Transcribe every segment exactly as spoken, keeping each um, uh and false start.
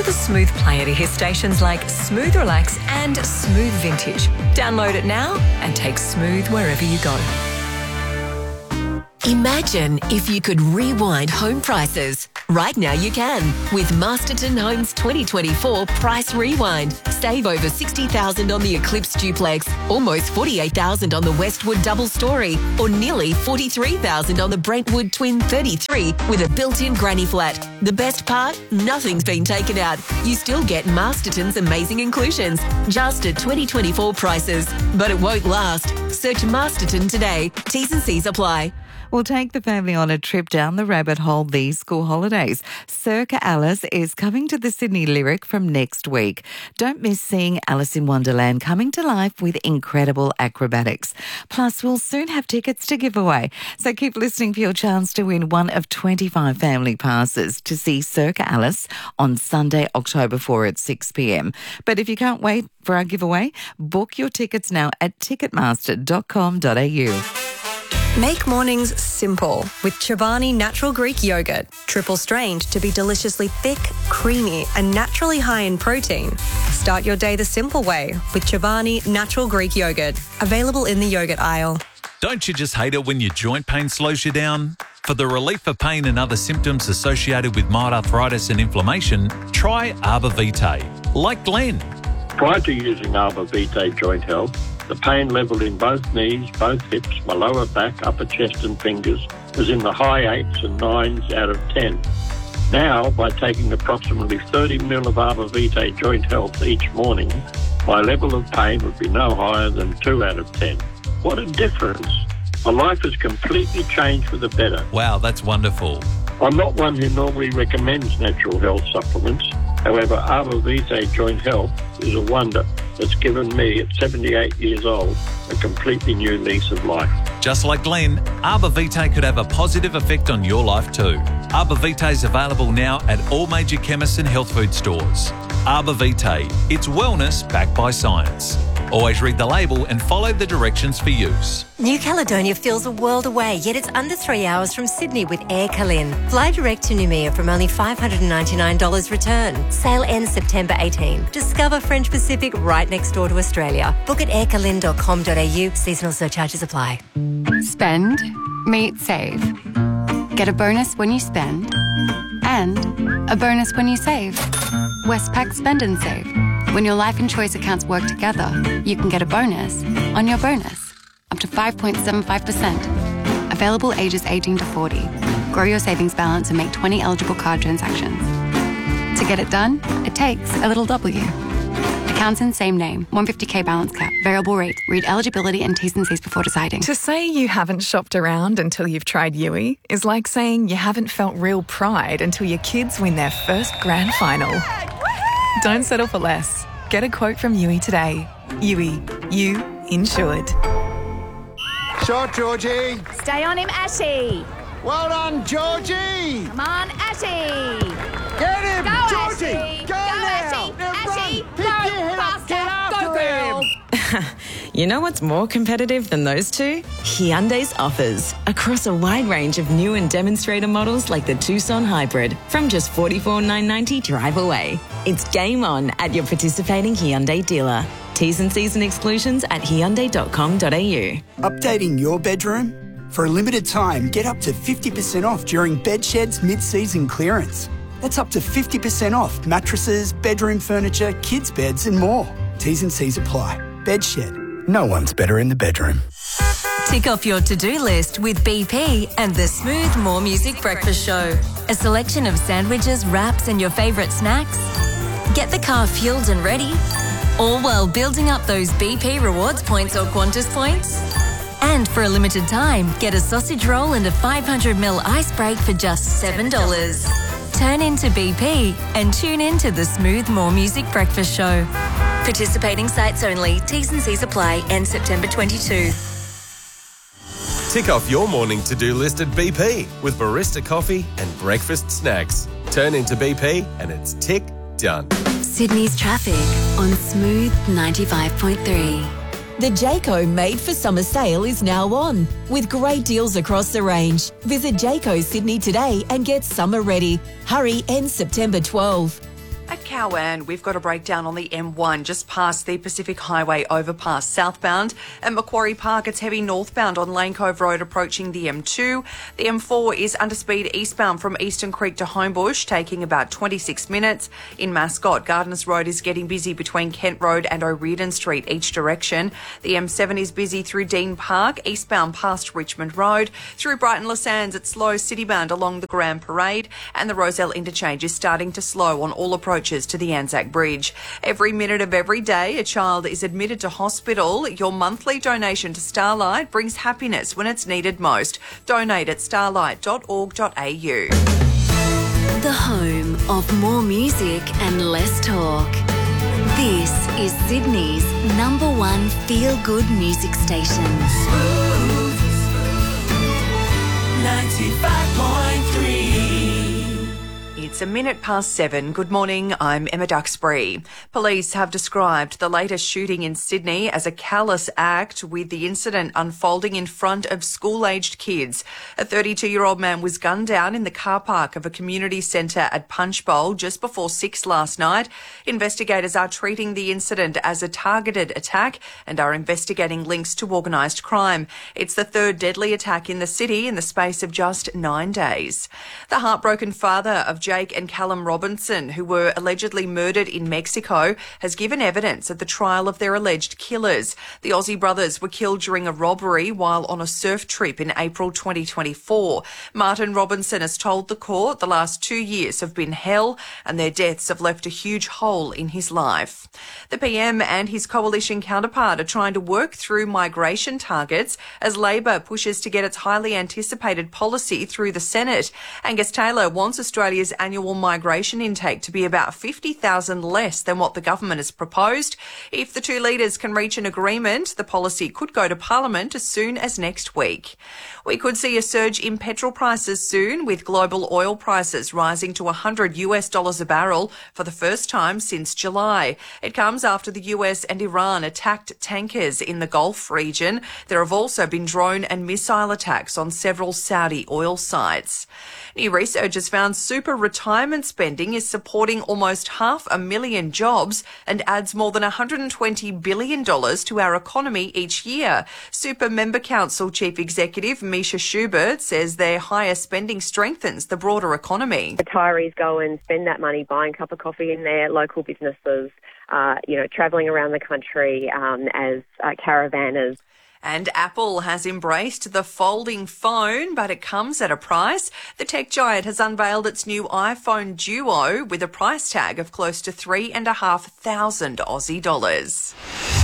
to the Smooth player to hear stations like Smooth Relax and Smooth Vintage. Download it now and take Smooth wherever you go. Imagine if you could rewind home prices. Right now you can with Masterton Homes twenty twenty-four Price Rewind. Save over sixty thousand dollars on the Eclipse Duplex, almost forty-eight thousand dollars on the Westwood Double Story, or nearly forty-three thousand dollars on the Brentwood Twin thirty-three with a built-in granny flat. The best part? Nothing's been taken out. You still get Masterton's amazing inclusions, just at twenty twenty-four prices. But it won't last. Search Masterton today. T's and C's apply. We'll take the family on a trip down the rabbit hole these school holidays. Circa Alice is coming to the Sydney Lyric from next week. Don't miss seeing Alice in Wonderland coming to life with incredible acrobatics. Plus, we'll soon have tickets to give away. So keep listening for your chance to win one of twenty-five family passes to see Circa Alice on Sunday, October fourth at six p.m. But if you can't wait for our giveaway, book your tickets now at ticketmaster dot com dot a u. Make mornings simple with Chobani Natural Greek Yogurt. Triple strained to be deliciously thick, creamy and naturally high in protein. Start your day the simple way with Chobani Natural Greek Yogurt. Available in the yogurt aisle. Don't you just hate it when your joint pain slows you down? For the relief of pain and other symptoms associated with mild arthritis and inflammation, try Arbor Vitae. Like Glenn. Prior to using Arbor Vitae Joint Health, the pain level in both knees, both hips, my lower back, upper chest and fingers was in the high eights and nines out of ten. Now, by taking approximately thirty mil of Arbor Vitae Joint Health each morning, my level of pain would be no higher than two out of ten. What a difference. My life has completely changed for the better. Wow, that's wonderful. I'm not one who normally recommends natural health supplements. However, Arbor Vitae Joint Health is a wonder that's given me, at seventy-eight years old, a completely new lease of life. Just like Glenn, Arbor Vitae could have a positive effect on your life too. Arbor Vitae is available now at all major chemists and health food stores. Arbor Vitae, it's wellness backed by science. Always read the label and follow the directions for use. New Caledonia feels a world away, yet it's under three hours from Sydney with Air Calin. Fly direct to Noumea from only five hundred ninety-nine dollars return. Sale ends September eighteenth. Discover French Pacific right next door to Australia. Book at air calin dot com dot a u. Seasonal surcharges apply. Spend, meet, save. Get a bonus when you spend and a bonus when you save. Westpac Spend and Save. When your life and choice accounts work together, you can get a bonus on your bonus, up to five point seven five percent. Available ages eighteen to forty. Grow your savings balance and make twenty eligible card transactions. To get it done, it takes a little W. Accounts in same name, one hundred fifty k balance cap, variable rate. Read eligibility and T's and C's before deciding. To say you haven't shopped around until you've tried Yui is like saying you haven't felt real pride until your kids win their first grand final. Don't settle for less. Get a quote from Yui today. Yui, you insured. Shot, Georgie. Stay on him, Ashy. Well done, Georgie. Come on, Ashy. Get him, Go, Georgie. Ashy. Go, Go, now. Ashy. Now Ashy. run. Go, Pick your head up. Get faster. after Go, girl. You know what's more competitive than those two? Hyundai's offers. Across a wide range of new and demonstrator models like the Tucson Hybrid from just forty-four thousand nine hundred ninety drive away. It's game on at your participating Hyundai dealer. T's and C's and exclusions at hyundai dot com dot a u. Updating your bedroom? For a limited time, get up to fifty percent off during Bedshed's mid-season clearance. That's up to fifty percent off mattresses, bedroom furniture, kids' beds and more. T's and C's apply. Bedshed. No one's better in the bedroom. Tick off your to-do list with B P and the Smooth More Music Breakfast Show. A selection of sandwiches, wraps and your favourite snacks. Get the car fueled and ready, all while building up those B P rewards points or Qantas points. And for a limited time, get a sausage roll and a five hundred milliliter ice break for just seven dollars. Turn into B P and tune in to the Smooth More Music Breakfast Show. Participating sites only. T's and C's apply. End September twenty-second. Tick off your morning to-do list at B P with barista coffee and breakfast snacks. Turn into B P and it's tick done. Sydney's traffic on Smooth ninety-five point three. The Jayco Made for Summer sale is now on, with great deals across the range. Visit Jayco Sydney today and get summer ready. Hurry, ends September twelfth. At Cowan, we've got a breakdown on the M one just past the Pacific Highway overpass southbound. At Macquarie Park, it's heavy northbound on Lane Cove Road approaching the M two. The M four is under speed eastbound from Eastern Creek to Homebush, taking about twenty-six minutes. In Mascot, Gardeners Road is getting busy between Kent Road and O'Riordan Street each direction. The M seven is busy through Dean Park, eastbound past Richmond Road. Through Brighton Les Sands, it's slow citybound along the Grand Parade, and the Rozelle interchange is starting to slow on all approaches to the Anzac Bridge. Every minute of every day, a child is admitted to hospital. Your monthly donation to Starlight brings happiness when it's needed most. Donate at starlight dot org dot a u. The home of more music and less talk. This is Sydney's number one feel-good music station. ninety-five point three. It's a minute past seven. Good morning, I'm Emma Duxbury. Police have described the latest shooting in Sydney as a callous act, with the incident unfolding in front of school-aged kids. A thirty-two-year-old man was gunned down in the car park of a community centre at Punchbowl just before six last night. Investigators are treating the incident as a targeted attack and are investigating links to organised crime. It's the third deadly attack in the city in the space of just nine days. The heartbroken father of Jake and Callum Robinson, who were allegedly murdered in Mexico, has given evidence at the trial of their alleged killers. The Aussie brothers were killed during a robbery while on a surf trip in April twenty twenty-four. Martin Robinson has told the court the last two years have been hell and their deaths have left a huge hole in his life. The P M and his coalition counterpart are trying to work through migration targets as Labor pushes to get its highly anticipated policy through the Senate. Angus Taylor wants Australia's annual migration intake to be about fifty thousand less than what the government has proposed. If the two leaders can reach an agreement, the policy could go to Parliament as soon as next week. We could see a surge in petrol prices soon, with global oil prices rising to one hundred US dollars a barrel for the first time since July. It comes after the U S and Iran attacked tankers in the Gulf region. There have also been drone and missile attacks on several Saudi oil sites. New research has found super retirement spending is supporting almost half a million jobs and adds more than one hundred twenty billion dollars to our economy each year. Super Member Council Chief Executive Misha Schubert says their higher spending strengthens the broader economy. Retirees go and spend that money buying a cup of coffee in their local businesses, uh, you know, travelling around the country um, as uh, caravanners. And Apple has embraced the folding phone, but it comes at a price. The tech giant has unveiled its new iPhone Duo with a price tag of close to three and a half thousand Aussie dollars.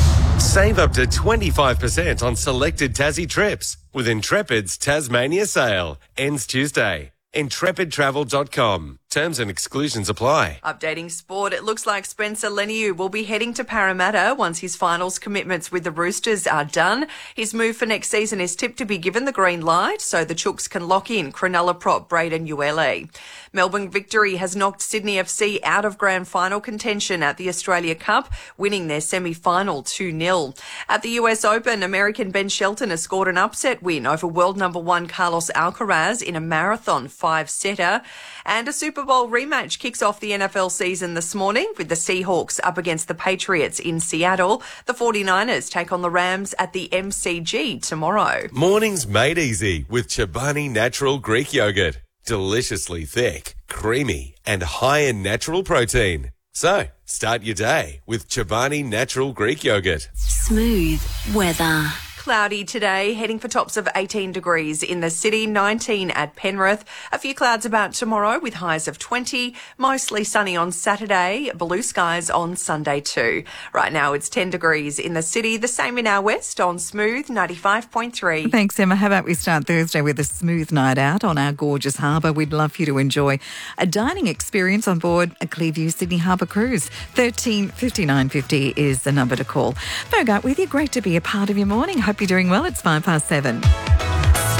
Save up to twenty-five percent on selected Tassie trips with Intrepid's Tasmania sale. Ends Tuesday. intrepid travel dot com. Terms and exclusions apply. Updating sport, it looks like Spencer Leniu will be heading to Parramatta once his finals commitments with the Roosters are done. His move for next season is tipped to be given the green light so the Chooks can lock in Cronulla prop Braden Uele. Melbourne Victory has knocked Sydney F C out of grand final contention at the Australia Cup, winning their semi-final two nil. At the U S Open, American Ben Shelton has scored an upset win over world number one Carlos Alcaraz in a marathon five-setter. And a Super Bowl rematch kicks off the N F L season this morning with the Seahawks up against the Patriots in Seattle. The forty-niners take on the Rams at the M C G tomorrow. Mornings made easy with Chobani Natural Greek Yogurt. Deliciously thick, creamy, and high in natural protein. So, start your day with Chobani Natural Greek Yogurt. Smooth weather. Cloudy today, heading for tops of eighteen degrees in the city, nineteen at Penrith. A few clouds about tomorrow with highs of twenty. Mostly sunny on Saturday, blue skies on Sunday too. Right now it's ten degrees in the city, the same in our west on Smooth ninety-five point three. Thanks, Emma. How about we start Thursday with a smooth night out on our gorgeous harbour? We'd love for you to enjoy a dining experience on board a Clearview Sydney Harbour Cruise. thirteen fifty-nine fifty is the number to call. Bogart with you. Great to be a part of your morning. Hope you're doing well. It's five past seven.